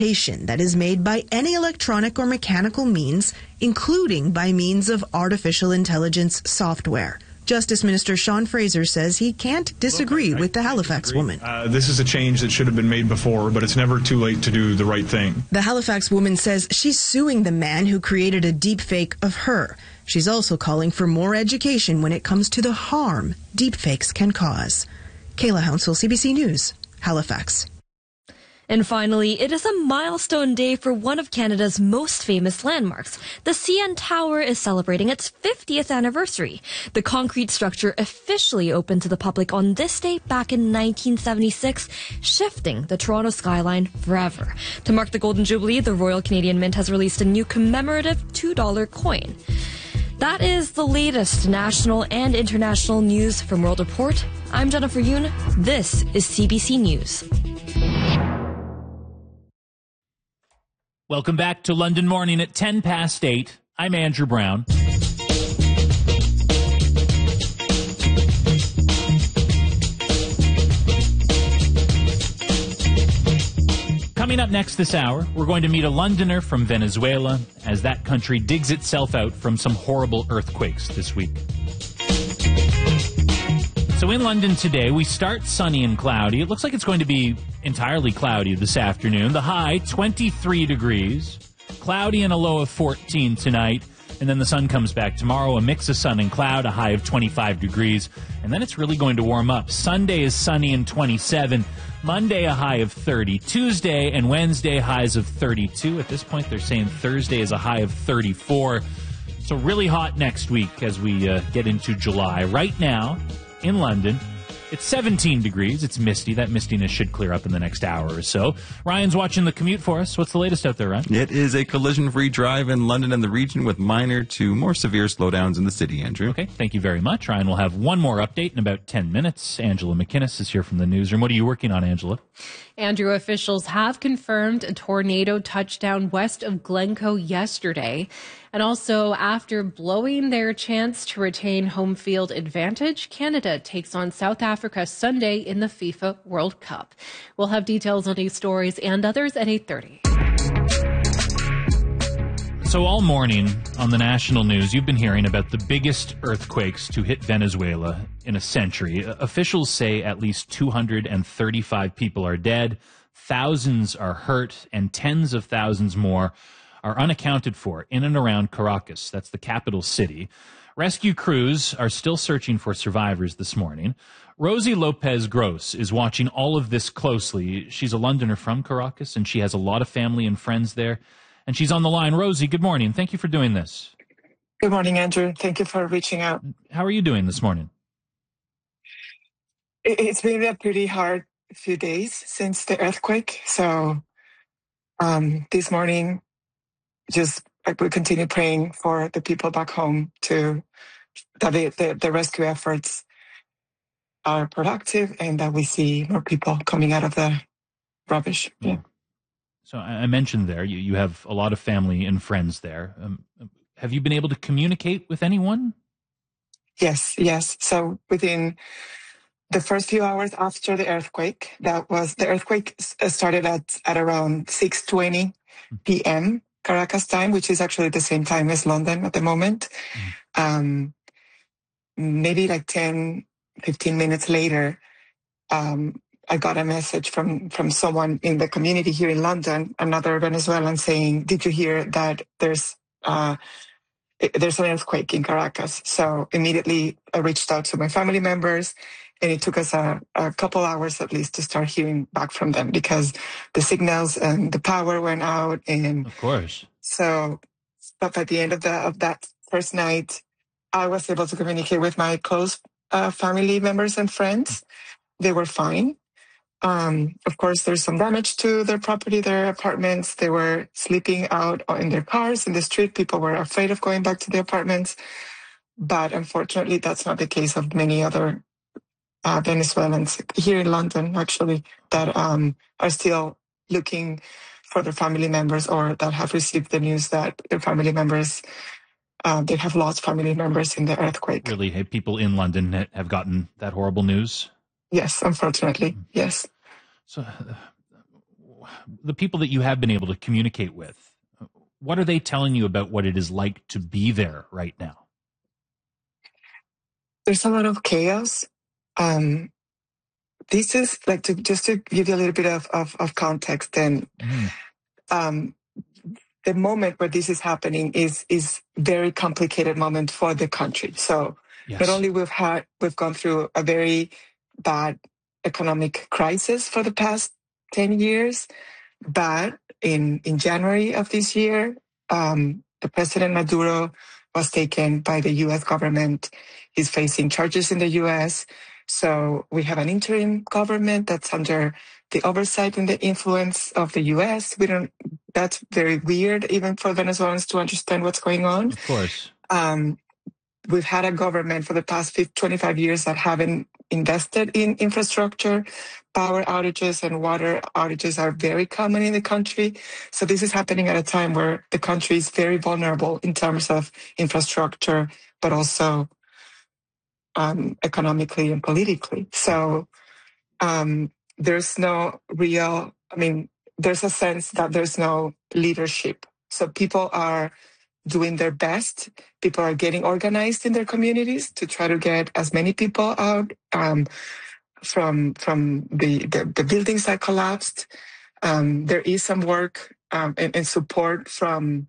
that is made by any electronic or mechanical means, including by means of artificial intelligence software. Justice Minister Sean Fraser says he can't disagree with the Halifax woman. This is a change that should have been made before, but it's never too late to do the right thing. The Halifax woman says she's suing the man who created a deepfake of her. She's also calling for more education when it comes to the harm deepfakes can cause. Kayla Hounsell, CBC News, Halifax. And finally, it is a milestone day for one of Canada's most famous landmarks. The CN Tower is celebrating its 50th anniversary. The concrete structure officially opened to the public on this day back in 1976, shifting the Toronto skyline forever. To mark the Golden Jubilee, the Royal Canadian Mint has released a new commemorative $2 coin. That is the latest national and international news from World Report. I'm Jennifer Yoon. This is CBC News. Welcome back to London Morning at 10 past 8. I'm Andrew Brown. Coming up next this hour, we're going to meet a Londoner from Venezuela as that country digs itself out from some horrible earthquakes this week. So in London today, we start sunny and cloudy. It looks like it's going to be entirely cloudy this afternoon. The high, 23 degrees. Cloudy and a low of 14 tonight. And then the sun comes back tomorrow, a mix of sun and cloud, a high of 25 degrees. And then it's really going to warm up. Sunday is sunny and 27. Monday, a high of 30. Tuesday and Wednesday, highs of 32. At this point, they're saying Thursday is a high of 34. So really hot next week as we get into July. Right now, in London, it's 17 degrees. It's misty. That mistiness should clear up in the next hour or so. Ryan's watching the commute for us. What's the latest out there, Ryan? It is a collision-free drive in London and the region with minor to more severe slowdowns in the city, Andrew. Okay, thank you very much. Ryan will have one more update in about 10 minutes. Angela McInnes is here from the newsroom. What are you working on, Angela? Andrew, officials have confirmed a tornado touchdown west of Glencoe yesterday. And also, after blowing their chance to retain home field advantage, Canada takes on South Africa Sunday in the FIFA World Cup. We'll have details on these stories and others at 8:30. So all morning on the national news, you've been hearing about the biggest earthquakes to hit Venezuela in a century. Officials say at least 235 people are dead, thousands are hurt, and tens of thousands more are unaccounted for in and around Caracas. That's the capital city. Rescue crews are still searching for survivors this morning. Rosie Lopez Gross is watching all of this closely. She's a Londoner from Caracas, and she has a lot of family and friends there. And she's on the line. Rosie, good morning. Thank you for doing this. Good morning, Andrew. Thank you for reaching out. How are you doing this morning? It's been a pretty hard few days since the earthquake. So this morning, just we continue praying for the people back home to that the rescue efforts are productive and that we see more people coming out of the rubbish. Yeah. So I mentioned there, you have a lot of family and friends there. Have you been able to communicate with anyone? Yes. So within the first few hours after the earthquake, the earthquake started at around 6:20 p.m. Caracas time, which is actually the same time as London at the moment. Maybe like 10, 15 minutes later, I got a message from someone in the community here in London, another Venezuelan, saying, "Did you hear that there's an earthquake in Caracas?" So immediately I reached out to my family members, and it took us a couple hours at least to start hearing back from them because the signals and the power went out. And of course. So, but by the end of that first night, I was able to communicate with my close family members and friends. They were fine. Of course, there's some damage to their property, their apartments. They were sleeping out in their cars in the street. People were afraid of going back to the apartments. But unfortunately, that's not the case of many other Venezuelans here in London, actually, that are still looking for their family members or that have received the news that their family members, they have lost family members in the earthquake. Really, people in London have gotten that horrible news? Yes, unfortunately, yes. So the people that you have been able to communicate with, what are they telling you about what it is like to be there right now? There's a lot of chaos. This is like just to give you a little bit of context. And the moment where this is happening is very complicated moment for the country. So not only we've gone through a very bad economic crisis for the past 10 years, but in January of this year, the President Maduro was taken by the U.S. government. He's facing charges in the U.S. So we have an interim government that's under the oversight and the influence of the U.S. That's very weird, even for Venezuelans to understand what's going on. Of course. We've had a government for the past 25 years that haven't invested in infrastructure. Power outages and water outages are very common in the country. So this is happening at a time where the country is very vulnerable in terms of infrastructure, but also economically and politically. So there's no real, there's a sense that there's no leadership. So people are doing their best. People are getting organized in their communities to try to get as many people out from the buildings that collapsed. There is some work and support from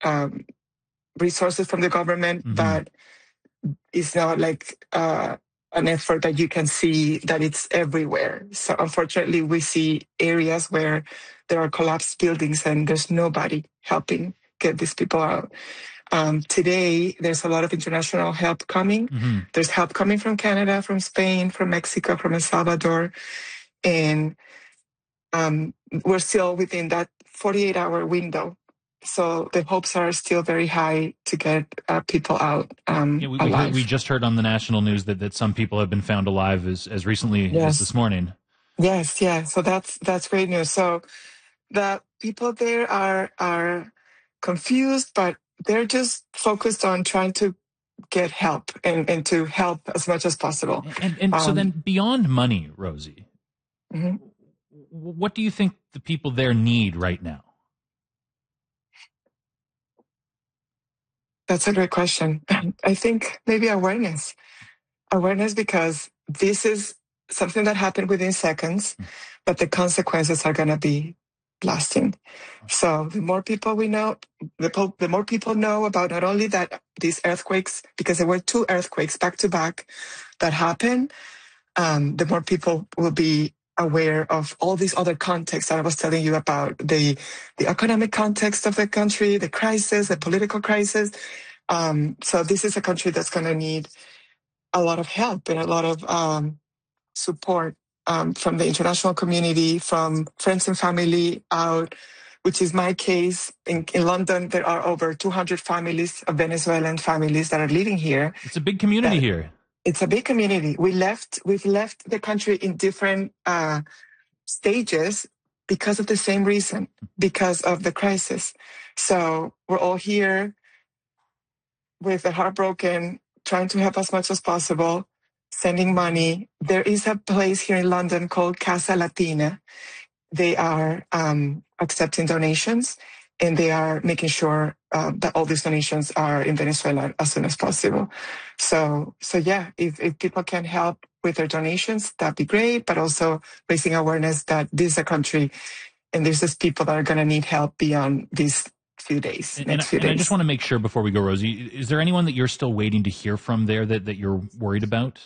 resources from the government, but it's not like an effort that you can see that it's everywhere. So unfortunately, we see areas where there are collapsed buildings and there's nobody helping get these people out. Today, there's a lot of international help coming. There's help coming from Canada, from Spain, from Mexico, from El Salvador. And we're still within that 48-hour window. So the hopes are still very high to get people out alive. We just heard on the national news that some people have been found alive as recently as this morning. Yes, yeah. So that's great news. So the people there are confused, but they're just focused on trying to get help and to help as much as possible. And so then beyond money, Rosie, what do you think the people there need right now? That's a great question. I think maybe awareness. Awareness, because this is something that happened within seconds, but the consequences are going to be lasting. So the more people we know, the more people know about not only that these earthquakes, because there were 2 earthquakes back to back that happened, the more people will be aware of all these other contexts that I was telling you about, the economic context of the country, the crisis, the political crisis. So this is a country that's going to need a lot of help and a lot of support from the international community, from friends and family out, which is my case. In London, there are over 200 families of Venezuelan families that are living here. It's a big community here. It's a big community. We've left the country in different stages because of the same reason, because of the crisis. So we're all here with the heartbroken, trying to help as much as possible, sending money. There is a place here in London called Casa Latina. They are accepting donations, and they are making sure that all these donations are in Venezuela as soon as possible. So yeah, if people can help with their donations, that'd be great, but also raising awareness that this is a country and there's just people that are going to need help beyond these few days, next few days. I just want to make sure before we go, Rosie, is there anyone that you're still waiting to hear from there that you're worried about?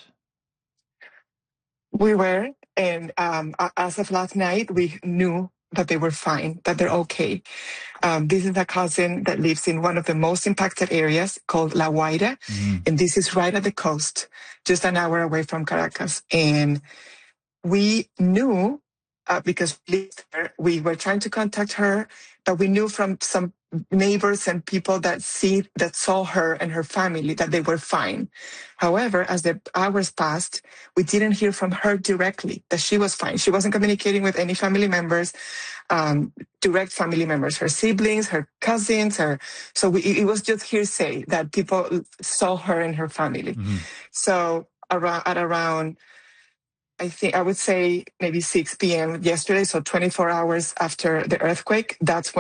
We were, and as of last night, we knew that they were fine, that they're okay. This is a cousin that lives in one of the most impacted areas called La Guaira, and this is right at the coast, just an hour away from Caracas. And we knew, because we were trying to contact her, but we knew from some neighbors and people that saw her and her family that they were fine. However, as the hours passed, we didn't hear from her directly that she was fine. She wasn't communicating with any family members, direct family members, her siblings, her cousins, it was just hearsay that people saw her and her family. So at around I think I would say maybe 6 p.m. yesterday, so 24 hours after the earthquake. That's when